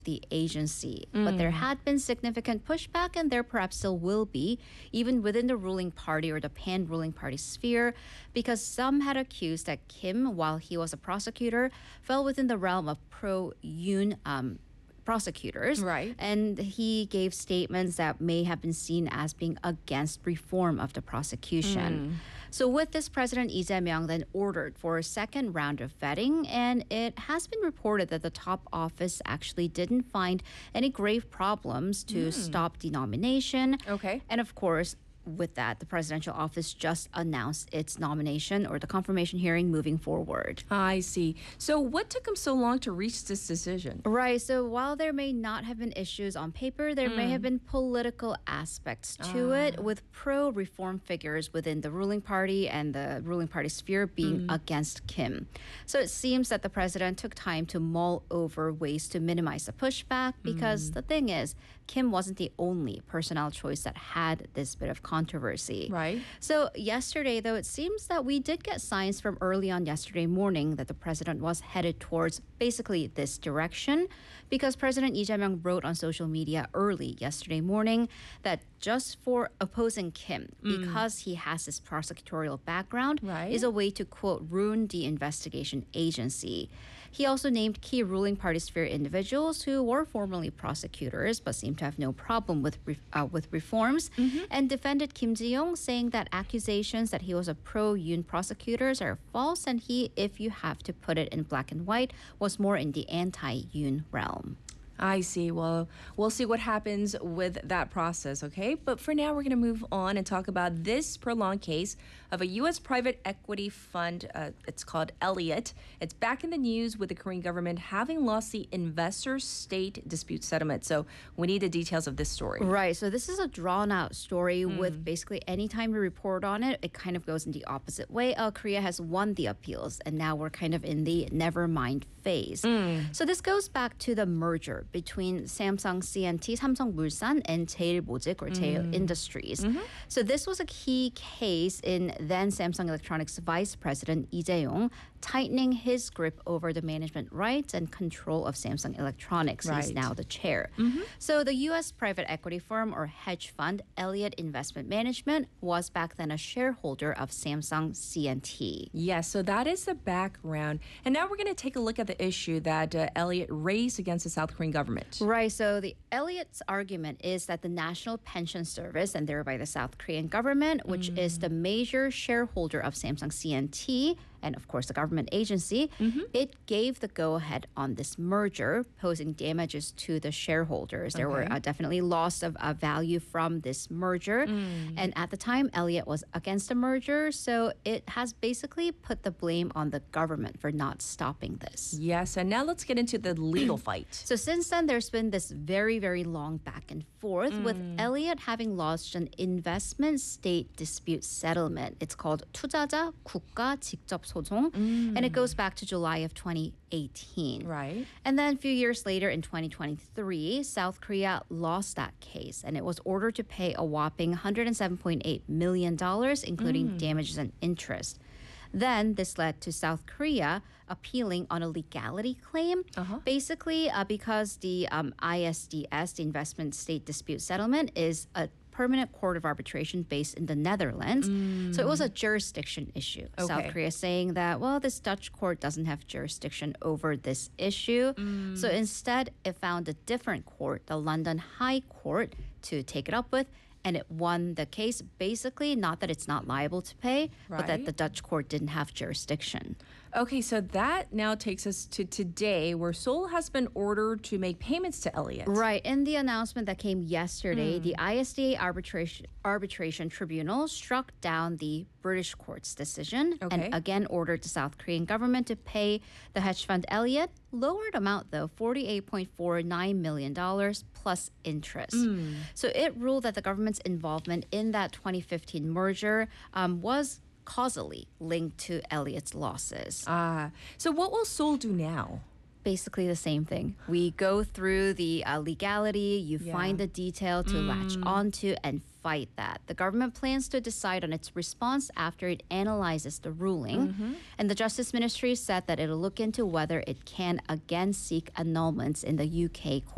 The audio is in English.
the agency. But there had been significant pushback, and there perhaps still will be, even within the ruling party or the pan-ruling party sphere, because some had accused that Kim, while he was a prosecutor, fell within the realm of pro-Yoon prosecutors. Right. And he gave statements that may have been seen as being against reform of the prosecution. So with this, President Lee Jae-myung then ordered for a second round of vetting, and it has been reported that the top office actually didn't find any grave problems to stop the nomination. Okay. And of course, with that, the presidential office just announced its nomination or the confirmation hearing moving forward. I see. So what took him so long to reach this decision? Right. So while there may not have been issues on paper, there may have been political aspects to it, with pro-reform figures within the ruling party and the ruling party sphere being against Kim. So it seems that the president took time to mull over ways to minimize the pushback, because the thing is, Kim wasn't the only personnel choice that had this bit of controversy. Right. So yesterday, though, it seems that we did get signs from early on yesterday morning that the president was headed towards basically this direction, because President Lee Jae-myung wrote on social media early yesterday morning that just for opposing Kim, because he has this prosecutorial background, Right. is a way to, quote, ruin the investigation agency. He also named key ruling party sphere individuals who were formerly prosecutors but seem to have no problem with reforms, and defended Kim Ji-young, saying that accusations that he was a pro-Yoon prosecutors are false, and he, if you have to put it in black and white, was more in the anti-Yoon realm. I see. Well, we'll see what happens with that process, okay? But for now, we're going to move on and talk about this prolonged case of a U.S. private equity fund. It's called Elliott. It's back in the news with the Korean government having lost the investor-state dispute settlement. So we need the details of this story. Right. So this is a drawn-out story with basically any time we report on it, it kind of goes in the opposite way. Korea has won the appeals, and now we're kind of in the never mind phase. So this goes back to the merger between Samsung C&T, Samsung-Mulsan, and 제일모직 or Jail Industries. So this was a key case in then Samsung Electronics Vice President Lee Jae-yong tightening his grip over the management rights and control of Samsung Electronics. He's Right. now the chair. So the U.S. private equity firm or hedge fund Elliott Investment Management was back then a shareholder of Samsung C&T. Yes, so that is the background. And now we're going to take a look at the issue that Elliott raised against the South Korean government. Right. So the Elliott's argument is that the National Pension Service, and thereby the South Korean government, which is the major shareholder of Samsung C&T, and of course the government agency, it gave the go-ahead on this merger, posing damages to the shareholders. There were definitely loss of value from this merger. And at the time, Elliott was against the merger, so it has basically put the blame on the government for not stopping this. Yes, and now let's get into the legal fight. So since then, there's been this very, very long back and forth with Elliott having launched an investment state dispute settlement. It's called 투자자 국가 직접 소송, and it goes back to July of 2018. Right. And then a few years later in 2023, South Korea lost that case, and it was ordered to pay a whopping $107.8 million, including damages and interest. Then this led to South Korea appealing on a legality claim, basically because the ISDS, the Investment State Dispute Settlement, is a permanent court of arbitration based in the Netherlands. So it was a jurisdiction issue. South Okay. Korea saying that, well, this Dutch court doesn't have jurisdiction over this issue. So instead, it found a different court, the London High Court, to take it up with. And it won the case, basically, not that it's not liable to pay, but that Right. the Dutch court didn't have jurisdiction. Okay, so that now takes us to today, where Seoul has been ordered to make payments to Elliott. Right. In the announcement that came yesterday, the ISDA Arbitration Tribunal struck down the British court's decision Okay. and again ordered the South Korean government to pay the hedge fund Elliott. Lowered amount, though, $48.49 million plus interest. So it ruled that the government's involvement in that 2015 merger was causally linked to Elliott's losses. So what will Seoul do now? Basically the same thing. We go through the legality, you find the detail to latch onto and fight that. The government plans to decide on its response after it analyzes the ruling. And the Justice Ministry said that it'll look into whether it can again seek annulments in the UK court.